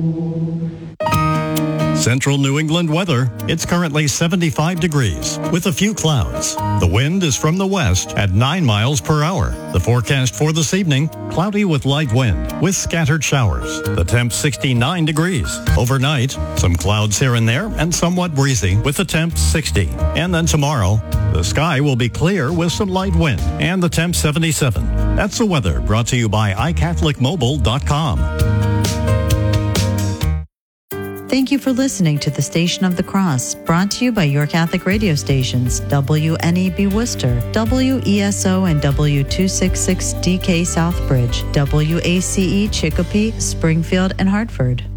Central New England weather. It's currently 75 degrees with a few clouds. The wind is from the west at 9 miles per hour. The forecast for this evening, cloudy with light wind with scattered showers. The temp 69 degrees. Overnight, some clouds here and there and somewhat breezy with the temp 60. And then tomorrow, the sky will be clear with some light wind and the temp 77. That's the weather brought to you by iCatholicMobile.com. Thank you for listening to the Station of the Cross, brought to you by your Catholic radio stations, WNEB Worcester, WESO and W266DK Southbridge, WACE Chicopee, Springfield, and Hartford.